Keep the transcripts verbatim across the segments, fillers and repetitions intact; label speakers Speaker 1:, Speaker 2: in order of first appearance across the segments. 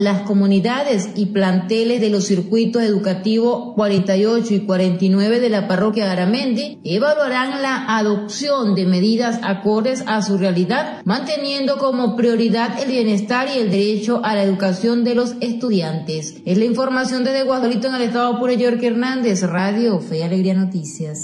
Speaker 1: Las comunidades y planteles de los circuitos educativos cuarenta y ocho y cuarenta y nueve de la parroquia de Aramendi evaluarán la adopción de medidas acordes a su realidad, manteniendo como prioridad el bienestar y el derecho a la educación de los estudiantes. Es la información desde Guadalito, en el estado Apure. York Hernández, Radio Fe y Alegría Noticias.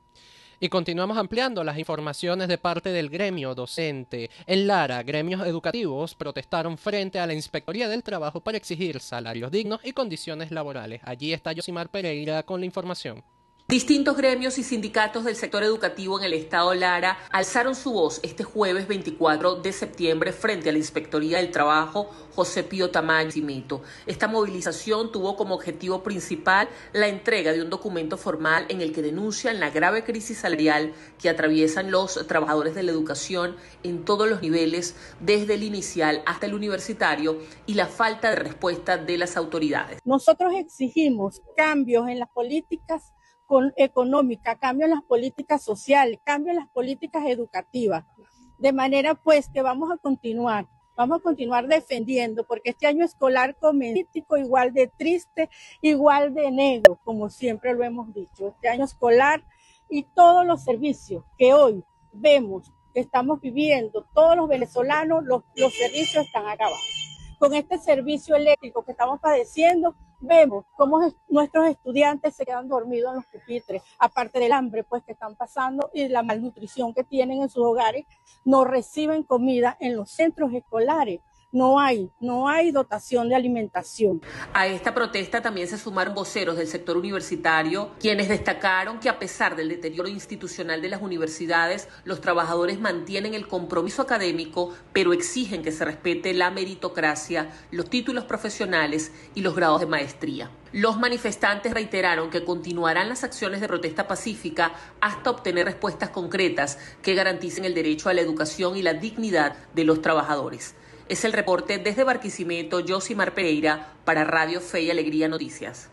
Speaker 2: Y continuamos ampliando las informaciones de parte del gremio docente. En Lara, gremios educativos protestaron frente a la Inspectoría del Trabajo para exigir salarios dignos y condiciones laborales. Allí está Yosimar Pereira con la información.
Speaker 3: Distintos gremios y sindicatos del sector educativo en el estado Lara alzaron su voz este jueves veinticuatro de septiembre frente a la Inspectoría del Trabajo José Pío Tamayo Cimito. Esta movilización tuvo como objetivo principal la entrega de un documento formal en el que denuncian la grave crisis salarial que atraviesan los trabajadores de la educación en todos los niveles, desde el inicial hasta el universitario, y la falta de respuesta de las autoridades.
Speaker 4: Nosotros exigimos cambios en las políticas económica, cambio en las políticas sociales, cambio en las políticas educativas, de manera pues que vamos a continuar, vamos a continuar defendiendo, porque este año escolar comenzó igual de triste, igual de negro, como siempre lo hemos dicho. Este año escolar y todos los servicios que hoy vemos que estamos viviendo, todos los venezolanos, los, los servicios están acabados. Con este servicio eléctrico que estamos padeciendo, vemos cómo nuestros estudiantes se quedan dormidos en los pupitres, aparte del hambre pues que están pasando y la malnutrición que tienen en sus hogares. No reciben comida en los centros escolares. No hay, no hay dotación de alimentación.
Speaker 3: A esta protesta también se sumaron voceros del sector universitario, quienes destacaron que a pesar del deterioro institucional de las universidades, los trabajadores mantienen el compromiso académico, pero exigen que se respete la meritocracia, los títulos profesionales y los grados de maestría. Los manifestantes reiteraron que continuarán las acciones de protesta pacífica hasta obtener respuestas concretas que garanticen el derecho a la educación y la dignidad de los trabajadores. Es el reporte desde Barquisimeto, Yosimar Pereira, para Radio Fe y Alegría Noticias.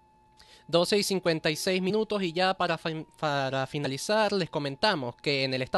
Speaker 2: doce y cincuenta y seis minutos, y ya para, para finalizar les comentamos que en el estado